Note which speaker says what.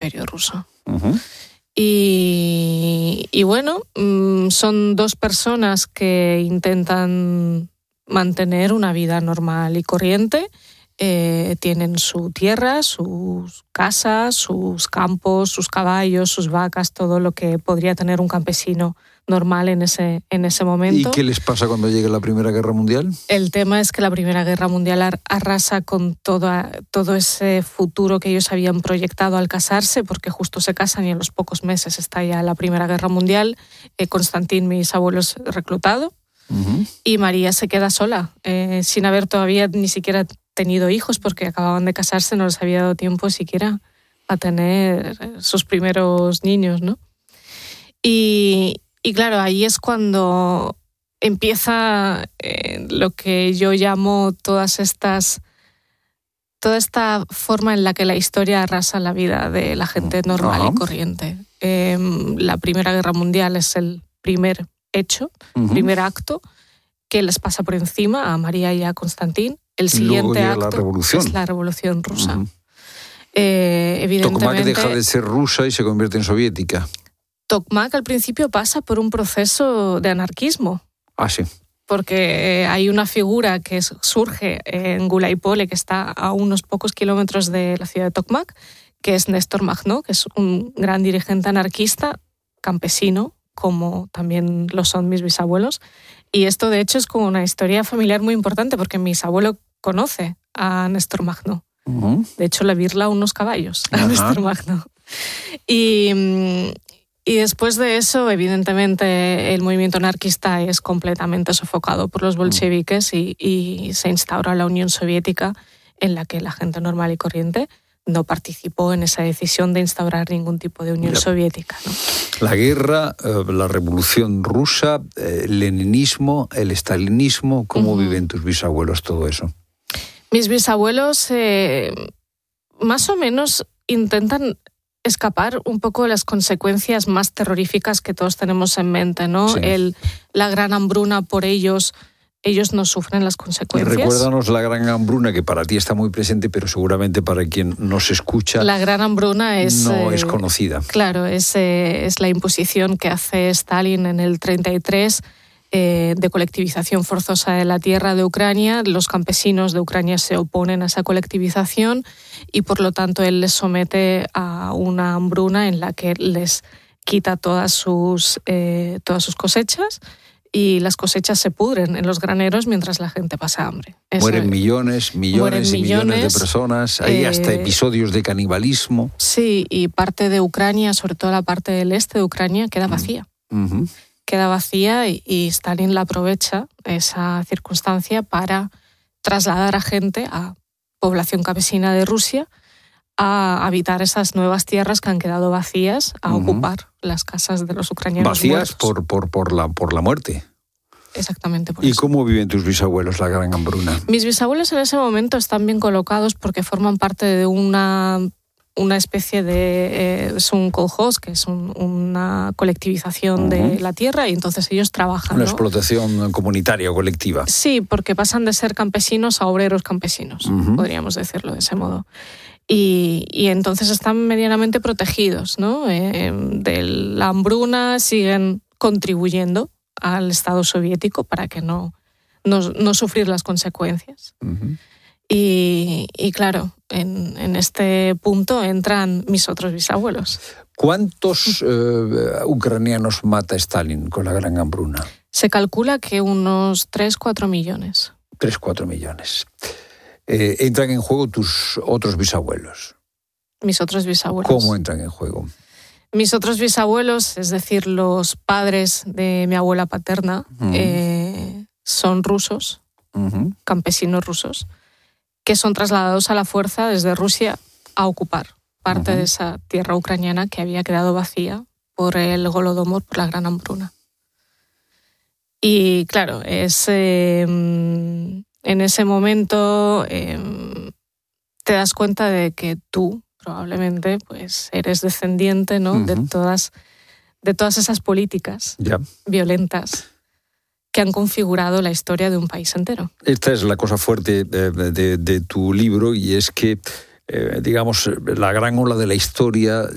Speaker 1: Imperio ruso.
Speaker 2: Uh-huh.
Speaker 1: Y bueno, son dos personas que intentan mantener una vida normal y corriente. Tienen su tierra, sus casas, sus campos, sus caballos, sus vacas, todo lo que podría tener un campesino normal en ese momento.
Speaker 2: ¿Y qué les pasa cuando llegue la Primera Guerra Mundial?
Speaker 1: El tema es que la Primera Guerra Mundial arrasa con todo ese futuro que ellos habían proyectado al casarse, porque justo se casan y en los pocos meses está ya la Primera Guerra Mundial. Constantín, mis abuelos, reclutado.
Speaker 2: Uh-huh.
Speaker 1: Y María se queda sola, sin haber todavía ni siquiera tenido hijos, porque acababan de casarse, no les había dado tiempo siquiera a tener sus primeros niños, ¿no? Y claro, ahí es cuando empieza lo que yo llamo toda esta forma en la que la historia arrasa la vida de la gente normal y corriente. La Primera Guerra Mundial es el primer hecho, primer acto que les pasa por encima a María y a Constantín. El siguiente acto es la Revolución Rusa. Evidentemente,
Speaker 2: Tokmak deja de ser rusa y se convierte en soviética.
Speaker 1: Tokmak al principio pasa por un proceso de anarquismo.
Speaker 2: Ah, sí.
Speaker 1: Porque hay una figura que surge en Guláy-Pole, que está a unos pocos kilómetros de la ciudad de Tokmak, que es Néstor Makhno, que es un gran dirigente anarquista, campesino, como también lo son mis bisabuelos. Y esto, de hecho, es como una historia familiar muy importante, porque mi bisabuelo conoce a Néstor Makhno.
Speaker 2: Uh-huh.
Speaker 1: De hecho, le virla unos caballos a Néstor Makhno. Y después de eso, evidentemente, el movimiento anarquista es completamente sofocado por los bolcheviques y se instaura la Unión Soviética, en la que la gente normal y corriente no participó en esa decisión de instaurar ningún tipo de Unión Soviética, ¿no?
Speaker 2: La guerra, la Revolución Rusa, el leninismo, el estalinismo, ¿cómo viven tus bisabuelos todo eso?
Speaker 1: Mis bisabuelos más o menos intentan escapar un poco de las consecuencias más terroríficas que todos tenemos en mente, ¿no?
Speaker 2: Sí.
Speaker 1: La gran hambruna por ellos no sufren las consecuencias.
Speaker 2: Y recuérdanos la gran hambruna, que para ti está muy presente, pero seguramente para quien nos escucha
Speaker 1: la gran hambruna
Speaker 2: no es conocida.
Speaker 1: Claro, es la imposición que hace Stalin en el 33 de colectivización forzosa de la tierra de Ucrania. Los campesinos de Ucrania se oponen a esa colectivización y por lo tanto él les somete a una hambruna en la que les quita todas sus cosechas y las cosechas se pudren en los graneros mientras la gente pasa hambre.
Speaker 2: Mueren millones y millones de personas. Hay hasta episodios de canibalismo.
Speaker 1: Sí, y parte de Ucrania, sobre todo la parte del este de Ucrania, queda vacía.
Speaker 2: Uh-huh.
Speaker 1: Queda vacía y Stalin la aprovecha, esa circunstancia, para trasladar a gente, a población campesina de Rusia, a habitar esas nuevas tierras que han quedado vacías, a ocupar las casas de los ucranianos
Speaker 2: vacías
Speaker 1: muertos.
Speaker 2: por la muerte.
Speaker 1: Exactamente por
Speaker 2: ¿Y
Speaker 1: eso.
Speaker 2: cómo viven tus bisabuelos la gran hambruna?
Speaker 1: Mis bisabuelos en ese momento están bien colocados porque forman parte de una especie de... es un kolkhoz, que es una colectivización de la tierra, y entonces ellos trabajan.
Speaker 2: Una
Speaker 1: explotación
Speaker 2: comunitaria o colectiva.
Speaker 1: Sí, porque pasan de ser campesinos a obreros campesinos, podríamos decirlo de ese modo. Y entonces están medianamente protegidos, ¿no? De la hambruna, siguen contribuyendo al Estado soviético para que no sufrir las consecuencias.
Speaker 2: Uh-huh.
Speaker 1: Y claro, en este punto entran mis otros bisabuelos.
Speaker 2: ¿Cuántos ucranianos mata Stalin con la gran hambruna?
Speaker 1: Se calcula que unos 3-4 millones.
Speaker 2: 3-4 millones. ¿Entran en juego tus otros bisabuelos?
Speaker 1: Mis otros bisabuelos.
Speaker 2: ¿Cómo entran en juego?
Speaker 1: Mis otros bisabuelos, es decir, los padres de mi abuela paterna, son rusos, campesinos rusos, que son trasladados a la fuerza desde Rusia a ocupar parte de esa tierra ucraniana que había quedado vacía por el Holodomor, por la gran hambruna. Y claro, en ese momento te das cuenta de que tú probablemente pues eres descendiente, ¿no? de todas esas políticas violentas que han configurado la historia de un país entero.
Speaker 2: Esta es la cosa fuerte de tu libro, y es que, digamos, la gran ola de la historia